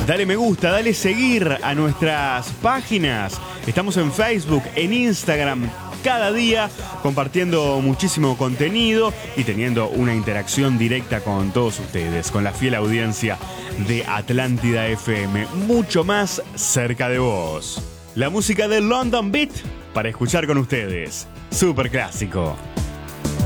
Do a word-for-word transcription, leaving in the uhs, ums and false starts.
Dale me gusta, dale seguir a nuestras páginas. Estamos en Facebook, en Instagram, cada día compartiendo muchísimo contenido y teniendo una interacción directa con todos ustedes, con la fiel audiencia de Atlántida F M, mucho más cerca de vos. La música de London Beat para escuchar con ustedes. Súper clásico.